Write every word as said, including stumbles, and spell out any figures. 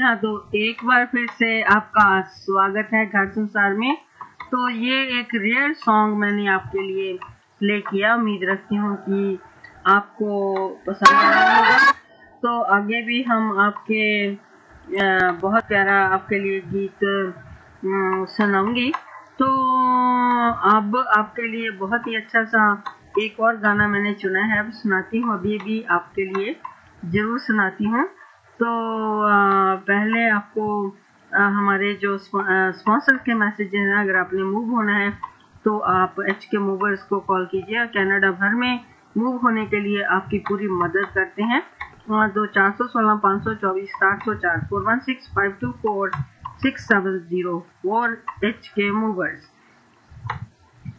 हाँ, तो एक बार फिर से आपका स्वागत है घर संसार में। तो ये एक रेयर सॉन्ग मैंने आपके लिए प्ले किया। उम्मीद रखती हूँ कि आपको पसंद आया होगा। तो आगे भी हम आपके आ, बहुत प्यारा आपके लिए गीत सुनाऊंगी। तो अब आपके लिए बहुत ही अच्छा सा एक और गाना मैंने चुना है, अब सुनाती हूँ। अभी भी आपके लिए ज़रूर सुनाती हूँ। तो आ, पहले आपको आ, हमारे जो स्पॉन्सर के मैसेज हैं, अगर आपने मूव होना है तो आप एच के मूवर्स को कॉल कीजिए। कनाडा भर में मूव होने के लिए आपकी पूरी मदद करते हैं। दो चार सौ सोलह पाँच सौ चौबीस सात सौ चार four one six five to four six seven zero four H के मूवर्स।